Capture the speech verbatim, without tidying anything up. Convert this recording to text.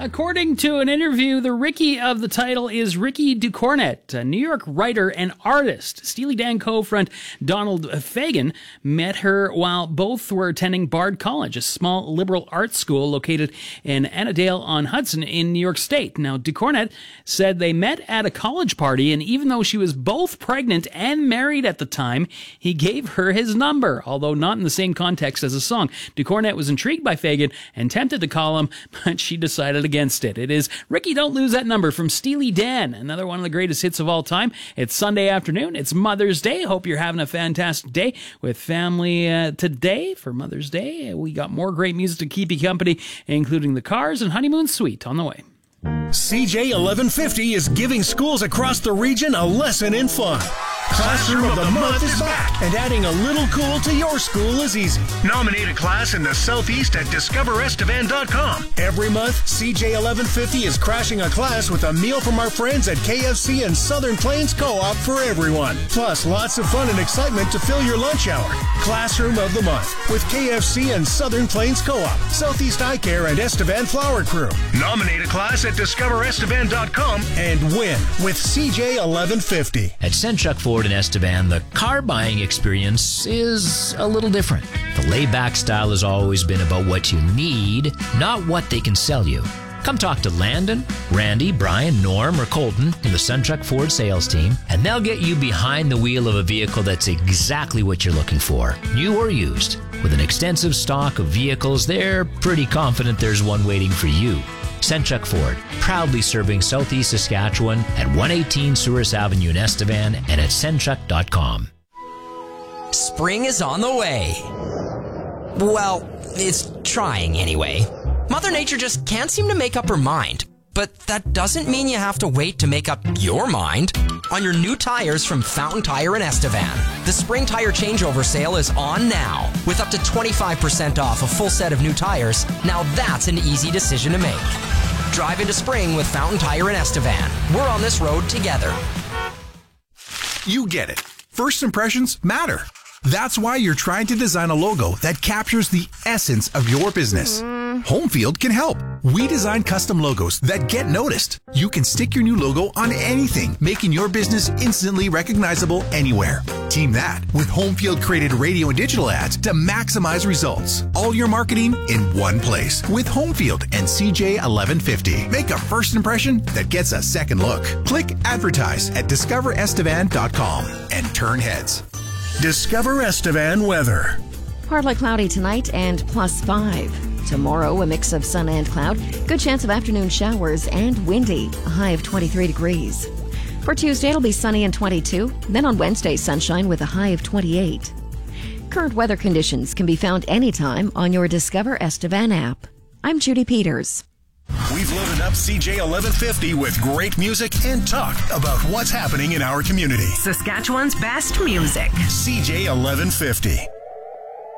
According to an interview, the Ricky of the title is Ricky Ducornet, a New York writer and artist. Steely Dan co-front Donald Fagen met her while both were attending Bard College, a small liberal arts school located in Annandale-on-Hudson in New York State. Now, Ducornet said they met at a college party, and even though she was both pregnant and married at the time, he gave her his number, although not in the same context as a song. Ducornet was intrigued by Fagen and tempted to call him, but she decided against it. It is Ricky, Don't Lose That Number from Steely Dan, another one of the greatest hits of all time. It's Sunday afternoon. It's Mother's Day. Hope you're having a fantastic day with family uh, today for Mother's Day. We got more great music to keep you company, including the Cars and Honeymoon Suite on the way. C J eleven fifty is giving schools across the region a lesson in fun. Classroom of the Month is back, and adding a little cool to your school is easy. Nominate a class in the Southeast at discover estevan dot com. Every month, C J eleven fifty is crashing a class with a meal from our friends at K F C and Southern Plains Co-op for everyone. Plus, lots of fun and excitement to fill your lunch hour. Classroom of the Month with K F C and Southern Plains Co-op, Southeast Eye Care, and Estevan Flower Crew. Nominate a class at discover estevan dot com and win with C J eleven fifty. At Senchuk Ford in Estevan, the car buying experience is a little different. The laid-back style has always been about what you need, not what they can sell you. Come talk to Landon, Randy, Brian, Norm, or Colton in the Senchuk Ford sales team, and they'll get you behind the wheel of a vehicle that's exactly what you're looking for, new or used. With an extensive stock of vehicles, they're pretty confident there's one waiting for you. Senchuk Ford, proudly serving Southeast Saskatchewan at one eighteen Souris Avenue in Estevan and at senchuk dot com. Spring is on the way. Well, it's trying anyway. Mother Nature just can't seem to make up her mind. But that doesn't mean you have to wait to make up your mind on your new tires from Fountain Tire in Estevan. The spring tire changeover sale is on now with up to twenty-five percent off a full set of new tires. Now that's an easy decision to make. Drive into spring with Fountain Tire in Estevan. We're on this road together. You get it. First impressions matter. That's why you're trying to design a logo that captures the essence of your business. Homefield can help. We design custom logos that get noticed. You can stick your new logo on anything, making your business instantly recognizable anywhere. Team that with Homefield created radio and digital ads to maximize results. All your marketing in one place with Homefield and C J eleven fifty. Make a first impression that gets a second look. Click advertise at discover estevan dot com and turn heads. Discover Estevan weather. Partly cloudy tonight and plus five. Tomorrow, a mix of sun and cloud. Good chance of afternoon showers and windy. A high of twenty-three degrees. For Tuesday, it'll be sunny and twenty-two. Then on Wednesday, sunshine with a high of twenty-eight. Current weather conditions can be found anytime on your Discover Estevan app. I'm Judy Peters. We've loaded up C J eleven fifty with great music and talk about what's happening in our community. Saskatchewan's best music. C J eleven fifty.